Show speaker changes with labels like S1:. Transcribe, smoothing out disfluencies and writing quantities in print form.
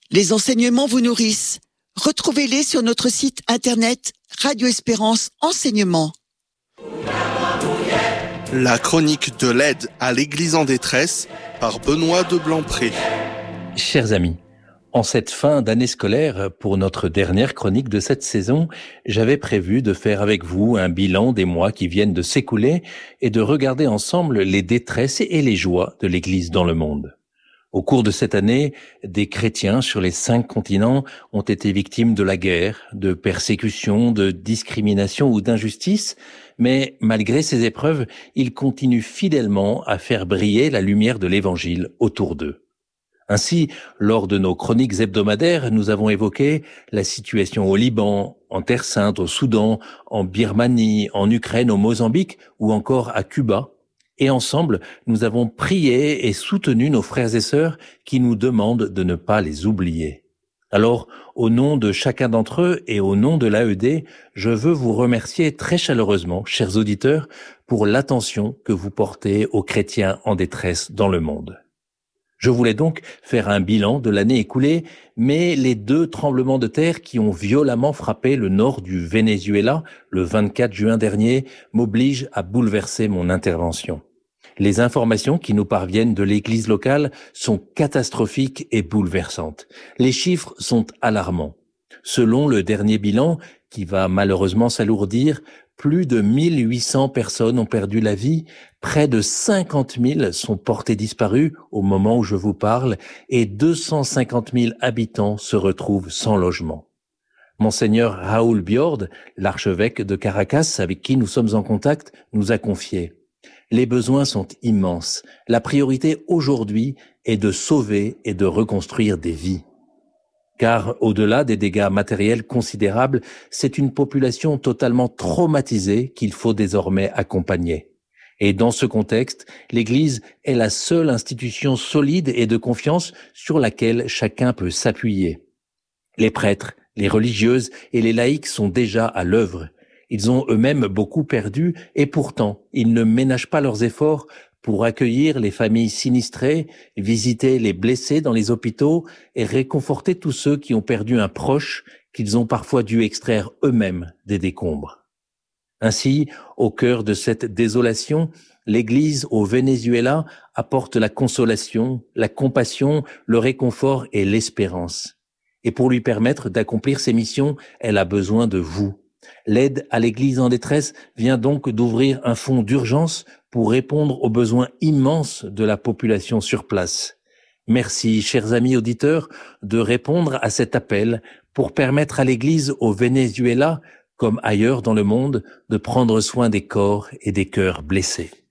S1: Les enseignements vous nourrissent. Retrouvez-les sur notre site internet Radio Espérance Enseignement.
S2: La chronique de l'aide à l'Église en détresse par Benoît de Blancpré.
S3: Chers amis, en cette fin d'année scolaire, pour notre dernière chronique de cette saison, j'avais prévu de faire avec vous un bilan des mois qui viennent de s'écouler et de regarder ensemble les détresses et les joies de l'Église dans le monde. Au cours de cette année, des chrétiens sur les 5 continents ont été victimes de la guerre, de persécutions, de discrimination ou d'injustice, mais malgré ces épreuves, ils continuent fidèlement à faire briller la lumière de l'Évangile autour d'eux. Ainsi, lors de nos chroniques hebdomadaires, nous avons évoqué la situation au Liban, en Terre Sainte, au Soudan, en Birmanie, en Ukraine, au Mozambique ou encore à Cuba. Et ensemble, nous avons prié et soutenu nos frères et sœurs qui nous demandent de ne pas les oublier. Alors, au nom de chacun d'entre eux et au nom de l'AED, je veux vous remercier très chaleureusement, chers auditeurs, pour l'attention que vous portez aux chrétiens en détresse dans le monde. Je voulais donc faire un bilan de l'année écoulée, mais les 2 tremblements de terre qui ont violemment frappé le nord du Venezuela le 24 juin dernier m'obligent à bouleverser mon intervention. Les informations qui nous parviennent de l'Église locale sont catastrophiques et bouleversantes. Les chiffres sont alarmants. Selon le dernier bilan, qui va malheureusement s'alourdir, plus de 1800 personnes ont perdu la vie, près de 50 000 sont portés disparus au moment où je vous parle et 250 000 habitants se retrouvent sans logement. Monseigneur Raoul Biord, l'archevêque de Caracas avec qui nous sommes en contact, nous a confié: les besoins sont immenses. La priorité aujourd'hui est de sauver et de reconstruire des vies. Car au-delà des dégâts matériels considérables, c'est une population totalement traumatisée qu'il faut désormais accompagner. Et dans ce contexte, l'Église est la seule institution solide et de confiance sur laquelle chacun peut s'appuyer. Les prêtres, les religieuses et les laïcs sont déjà à l'œuvre. Ils ont eux-mêmes beaucoup perdu et pourtant, ils ne ménagent pas leurs efforts pour accueillir les familles sinistrées, visiter les blessés dans les hôpitaux et réconforter tous ceux qui ont perdu un proche qu'ils ont parfois dû extraire eux-mêmes des décombres. Ainsi, au cœur de cette désolation, l'Église au Venezuela apporte la consolation, la compassion, le réconfort et l'espérance. Et pour lui permettre d'accomplir ses missions, elle a besoin de vous. L'aide à l'Église en détresse vient donc d'ouvrir un fonds d'urgence pour répondre aux besoins immenses de la population sur place. Merci, chers amis auditeurs, de répondre à cet appel pour permettre à l'Église au Venezuela, comme ailleurs dans le monde, de prendre soin des corps et des cœurs blessés.